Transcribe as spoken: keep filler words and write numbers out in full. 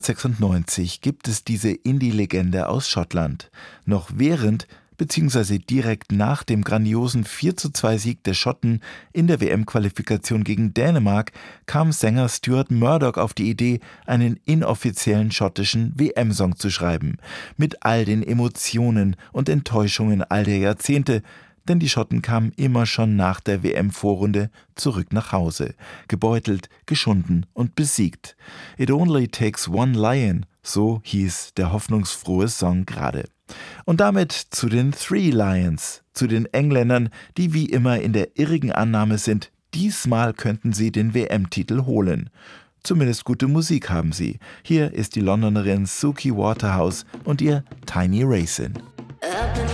neunzehnhundertsechsundneunzig gibt es diese Indie-Legende aus Schottland. Noch während bzw. direkt nach dem grandiosen vier zu zwei Sieg der Schotten in der W M-Qualifikation gegen Dänemark kam Sänger Stuart Murdoch auf die Idee, einen inoffiziellen schottischen W M-Song zu schreiben. Mit all den Emotionen und Enttäuschungen all der Jahrzehnte, denn die Schotten kamen immer schon nach der W M-Vorrunde zurück nach Hause, gebeutelt, geschunden und besiegt. It only takes one lion, so hieß der hoffnungsfrohe Song gerade. Und damit zu den Three Lions, zu den Engländern, die wie immer in der irrigen Annahme sind, diesmal könnten sie den W M-Titel holen. Zumindest gute Musik haben sie. Hier ist die Londonerin Suki Waterhouse und ihr Tiny Racin'.